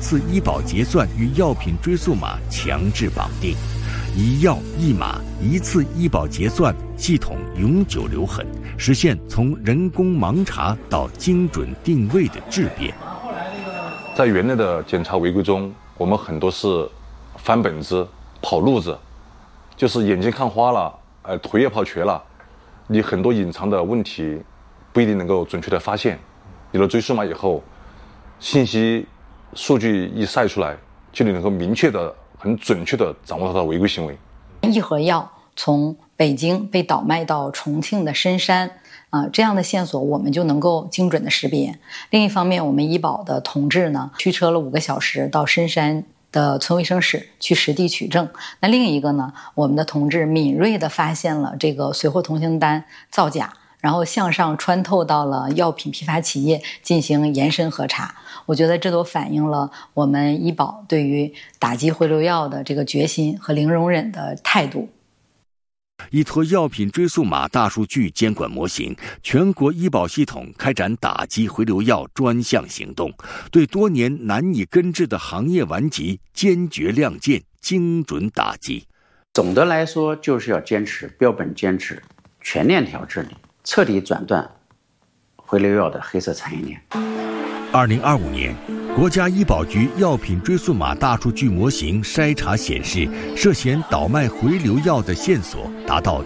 次医保结算与药品追溯码强制绑定，一药一码一次医保结算系统永久留痕，实现从人工盲查到精准定位的质变。 在原来的检查违规中，我们很多是翻本子、跑路子，就是眼睛看花了，腿也跑瘸了，你很多隐藏的问题不一定能够准确的发现。有了追溯码以后，信息数据一晒出来，就能够明确的、很准确的掌握到违规行为。 一盒药从北京被倒卖到重庆的深山，这样的线索我们就能够精准的识别。另一方面，我们医保的同志呢，驱车了5个小时到深山的村卫生室去实地取证。那另一个呢，我们的同志敏锐地发现了这个随货通行单造假，然后向上穿透到了药品批发企业进行延伸核查。我觉得这都反映了我们医保对于打击回流药的这个决心和零容忍的态度。 依托药品追溯码大数据监管模型，全国医保系统开展打击回流药专项行动，对多年难以根治的行业顽疾坚决亮剑，精准打击。 总的来说，就是要坚持标本兼治、全链条治理，彻底斩断回流药的黑色产业链。 2025年，国家医保局药品追溯码大数据模型筛查显示，涉嫌倒卖回流药的线索达到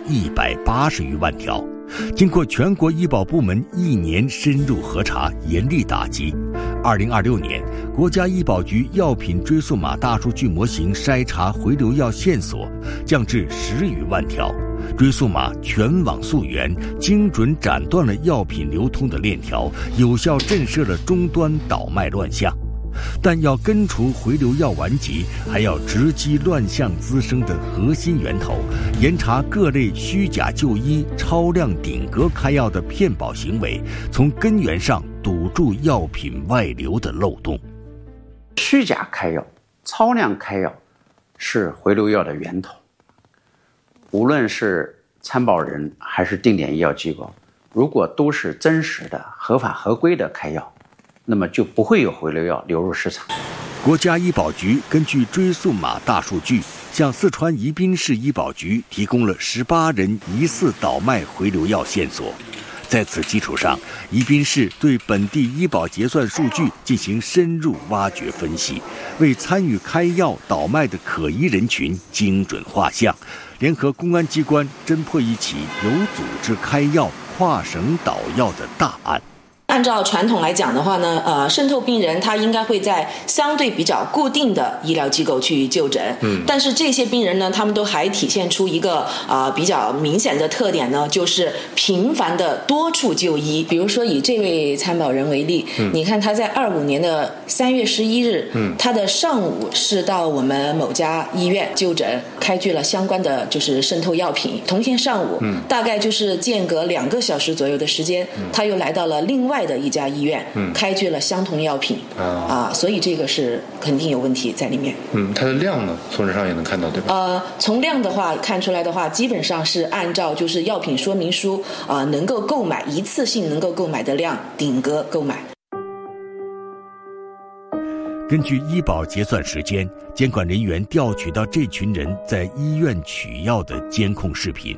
180余万条。经过全国医保部门1年深入核查、严厉打击，2026年，国家医保局药品追溯码大数据模型筛查回流药线索降至10余万条。追溯码全网溯源，精准斩断了药品流通的链条，有效震慑了终端倒卖乱象。但要根除回流药顽疾，还要直击乱象滋生的核心源头，严查各类虚假就医、超量顶格开药的骗保行为，从根源上堵住药品外流的漏洞。 虚假开药、超量开药是回流药的源头。无论是参保人还是定点医药机构，如果都是真实的、合法合规的开药，那么就不会有回流药流入市场。 国家医保局根据追溯码大数据，向四川宜宾市医保局提供了18人疑似倒卖回流药线索。在此基础上，宜宾市对本地医保结算数据进行深入挖掘分析，为参与开药倒卖的可疑人群精准画像，联合公安机关侦破一起有组织开药、跨省倒药的大案。 按照传统来讲的话呢，渗透病人他应该会在相对比较固定的医疗机构去就诊，但是这些病人呢，他们都还体现出一个比较明显的特点呢，就是频繁的多处就医。比如说以这位参保人为例，你看他在25年的3月11日，他的上午是到我们某家医院就诊，开具了相关的就是渗透药品。同天上午，大概就是间隔2个小时左右的时间，他又来到了另外的一家医院，开具了相同药品，所以这个是肯定有问题在里面。 它的量呢，从这上也能看到，对吧？ 从量的话看出来的话，基本上是按照就是药品说明书能够购买一次性能够购买的量顶格购买。 根据医保结算时间，监管人员调取到这群人在医院取药的监控视频。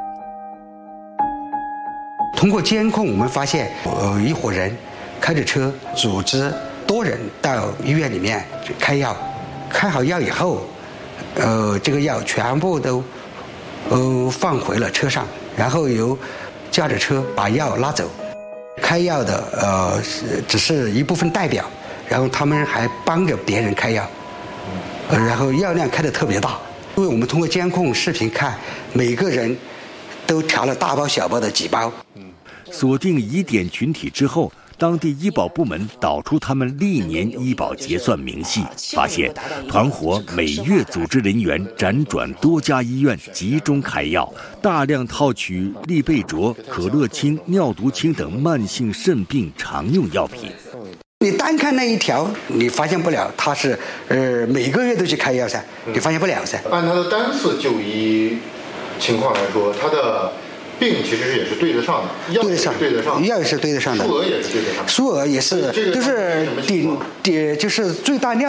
通过监控，我们发现一伙人开着车，组织多人到医院里面开药，开好药以后，这个药全部都放回了车上，然后由驾着车把药拉走。开药的只是一部分代表，然后他们还帮着别人开药，然后药量开得特别大。因为我们通过监控视频看，每个人都调了大包小包的几包。 锁定疑点群体之后，当地医保部门导出他们历年医保结算明细，发现团伙每月组织人员辗转多家医院集中开药，大量套取利贝卓、可乐清、尿毒清等慢性肾病常用药品。 你单看那一条，你发现不了他是每个月都去开药噻，你发现不了噻。 按他的单次就医情况来说，他的病其实也是对得上的，药也是对得上， 药也是对得上的， 数额也是对得上， 数额也是，就是就是最大量。